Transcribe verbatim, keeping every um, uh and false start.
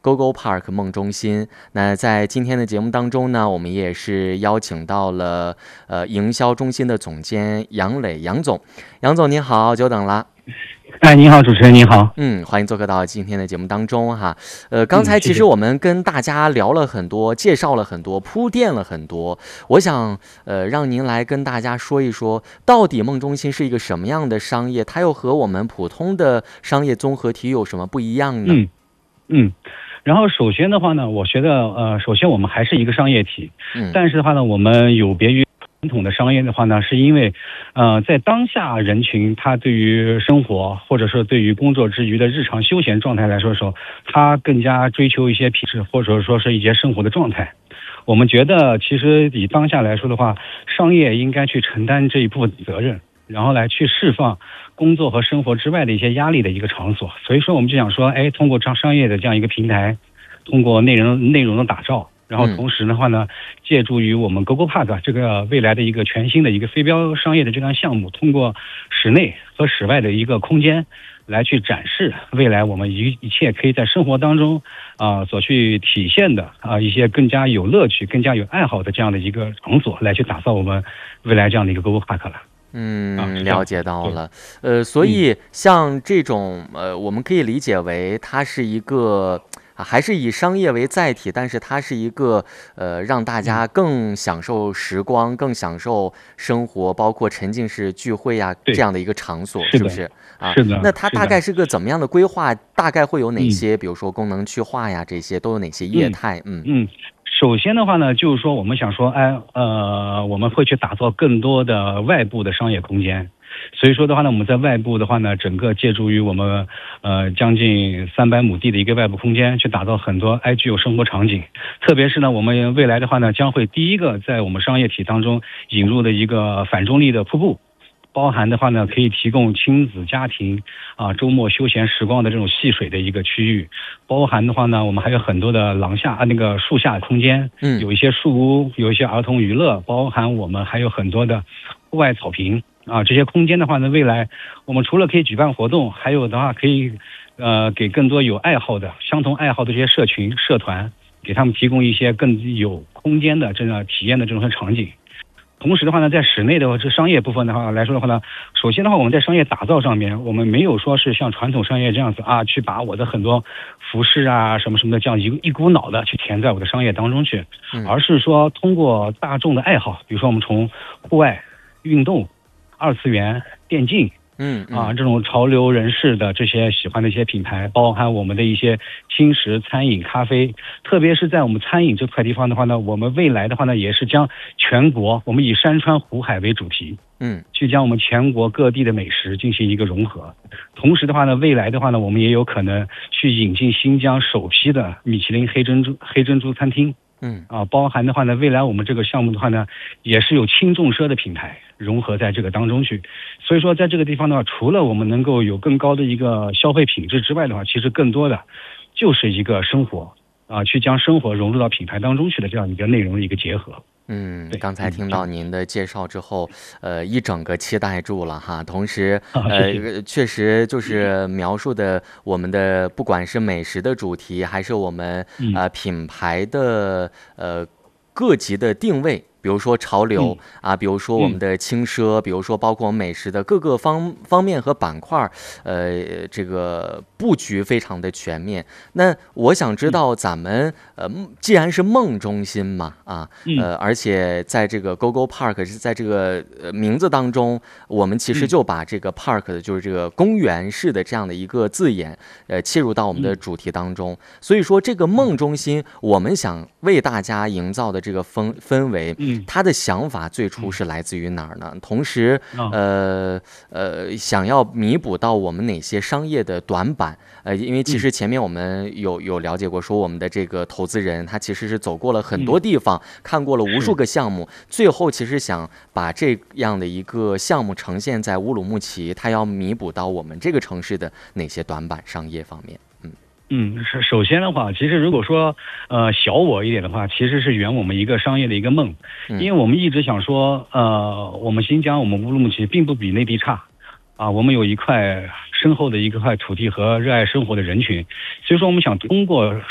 Go Go Park 梦中心。那在今天的节目当中呢，我们也是邀请到了呃营销中心的总监杨磊杨总。杨总您好，久等了。 哎，你好，主持人您好。 嗯，欢迎做客到今天的节目当中哈。呃，刚才其实我们跟大家聊了很多，介绍了很多，铺垫了很多。我想呃让您来跟大家说一说，到底梦中心是一个什么样的商业，它又和我们普通的商业综合体有什么不一样呢？ 嗯嗯。然后首先的话呢，我觉得呃，首先我们还是一个商业体， 嗯， 但是的话呢，我们有别于传统的商业的话呢，是因为呃，在当下人群他对于生活或者说对于工作之余的日常休闲状态来说的时候，他更加追求一些品质或者说是一些生活的状态。我们觉得其实以当下来说的话，商业应该去承担这一部分责任，然后来去释放工作和生活之外的一些压力的一个场所。所以说我们就想说，哎，通过商商业的这样一个平台，通过内容内容的打造，然后同时的话呢，借助于我们 Go Go Park 这个未来的一个全新的一个非标商业的这样项目，通过室内和室外的一个空间来去展示未来我们一一切可以在生活当中啊、呃、所去体现的啊、呃、一些更加有乐趣、更加有爱好的这样的一个场所，来去打造我们未来这样的一个 Go Go Park 了。 嗯，了解到了。呃，所以像这种呃，我们可以理解为它是一个。还是以商业为载体，但是它是一个呃，让大家更享受时光、更享受生活，包括沉浸式聚会呀、啊、这样的一个场所，是不是啊？ 是的。 那它大概是个怎么样的规划？大概会有哪些？比如说功能区划呀，这些都有哪些业态？嗯嗯。首先的话呢，就是说我们想说，哎，呃，我们会去打造更多的外部的商业空间。所以说的话呢，我们在外部的话呢，整个借助于我们呃将近三百亩地的一个外部空间，去打造很多哎具有生活场景。特别是呢，我们未来的话呢，将会第一个在我们商业体当中引入的一个反重力的瀑布。包含的话呢，可以提供亲子家庭啊周末休闲时光的这种戏水的一个区域。包含的话呢，我们还有很多的廊下啊那个树下空间， 嗯， 有一些树屋，有一些儿童娱乐，包含我们还有很多的户外草坪啊。这些空间的话呢，未来我们除了可以举办活动，还有的话可以呃给更多有爱好的相同爱好的这些社群社团，给他们提供一些更有空间的这样体验的这种场景。同时的话呢，在室内的这商业部分的话来说的话呢，首先的话，我们在商业打造上面，我们没有说是像传统商业这样子啊，去把我的很多服饰啊什么什么的这样一一股脑的去填在我的商业当中去，而是说通过大众的爱好，比如说我们从户外运动、二次元、电竞。 嗯啊，这种潮流人士的这些喜欢的一些品牌，包含我们的一些轻食、餐饮、咖啡，特别是在我们餐饮这块地方的话呢，我们未来的话呢，也是将全国，我们以山川湖海为主题， 嗯， 去将我们全国各地的美食进行一个融合。同时的话呢，未来的话呢，我们也有可能去引进新疆首批的米其林黑珍珠黑珍珠餐厅。 嗯啊，包含的话呢，未来我们这个项目的话呢，也是有轻重奢的品牌融合在这个当中去。所以说，在这个地方的话，除了我们能够有更高的一个消费品质之外的话，其实更多的就是一个生活啊，去将生活融入到品牌当中去的这样一个内容的一个结合。 嗯，刚才听到您的介绍之后，呃，一整个期待住了哈。同时，呃，确实就是描述的我们的不管是美食的主题，还是我们呃品牌的呃各级的定位。比如说潮流啊，比如说我们的轻奢，比如说包括我们美食的各个方方面和板块，呃，这个布局非常的全面。那我想知道咱们呃，既然是梦中心嘛，啊，呃，而且在这个 Go Go Park 是在这个呃名字当中，我们其实就把这个 Park 的就是这个公园式的这样的一个字眼，呃，切入到我们的主题当中。所以说这个梦中心，我们想为大家营造的这个氛氛围。他的想法最初是来自于哪儿呢？同时，呃呃，想要弥补到我们哪些商业的短板？呃，因为其实前面我们有有了解过，说我们的这个投资人他其实是走过了很多地方，看过了无数个项目，最后其实想把这样的一个项目呈现在乌鲁木齐，他要弥补到我们这个城市的哪些短板商业方面？嗯。 嗯，是首先的话，其实如果说呃小我一点的话，其实是圆我们一个商业的一个梦，因为我们一直想说，呃，我们新疆，我们乌鲁木齐并不比内地差，啊，我们有一块深厚的一块土地和热爱生活的人群，所以说我们想通过